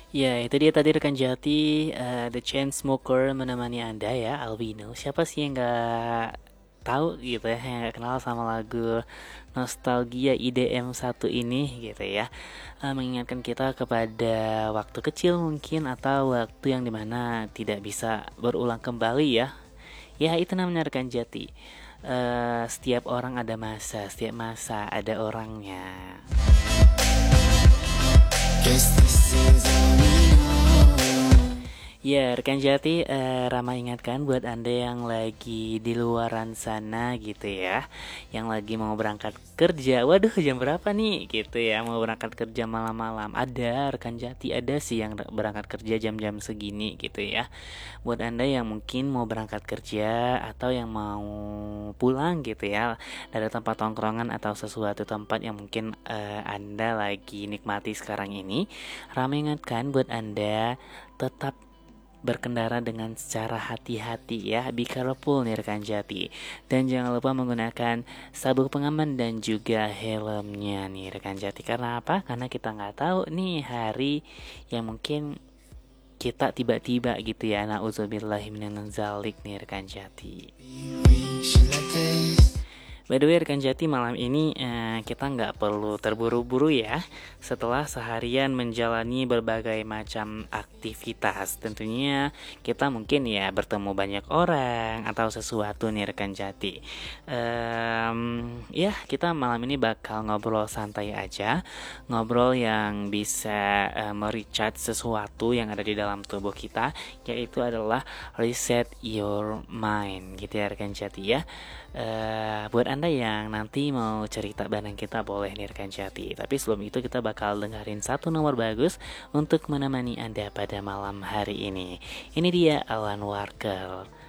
Ya, itu dia tadi rekan Jati, The Chainsmoker menemani Anda ya, Albino. Siapa sih yang nggak tahu gitu ya, yang nggak kenal sama lagu nostalgia IDM satu ini gitu ya. Mengingatkan kita kepada waktu kecil mungkin atau waktu yang dimana tidak bisa berulang kembali ya. Ya, itu namanya rekan Jati. Setiap orang ada masa, setiap masa ada orangnya. Guess this is all we know. Ya, rekan Jati, Rama ingatkan buat Anda yang lagi di luaran sana gitu ya, yang lagi mau berangkat kerja. Waduh, jam berapa nih? Gitu ya, mau berangkat kerja malam-malam. Ada rekan Jati, ada sih yang berangkat kerja jam-jam segini gitu ya. Buat Anda yang mungkin mau berangkat kerja atau yang mau pulang gitu ya dari tempat tongkrongan atau sesuatu tempat yang mungkin Anda lagi nikmati sekarang ini, Rama ingatkan buat Anda tetap berkendara dengan secara hati-hati ya. Be careful nih rekan Jati. Dan jangan lupa menggunakan sabuk pengaman dan juga helmnya nih rekan Jati. Karena apa? Karena kita nggak tahu nih hari yang mungkin kita tiba-tiba gitu ya. Nauzubillahiminadzalik nih rekan Jati. By the way rekan Jati, malam ini kita nggak perlu terburu-buru ya. Setelah seharian menjalani berbagai macam aktivitas, tentunya kita mungkin ya bertemu banyak orang atau sesuatu nih rekan Jati. Ya kita malam ini bakal ngobrol santai aja, ngobrol yang bisa merecharge sesuatu yang ada di dalam tubuh kita, yaitu adalah reset your mind gitu ya rekan Jati ya. Buat Anda yang nanti mau cerita bareng kita boleh nih rekan Jati. Tapi sebelum itu kita bakal dengerin satu nomor bagus untuk menemani Anda pada malam hari ini. Ini dia Alan Walker,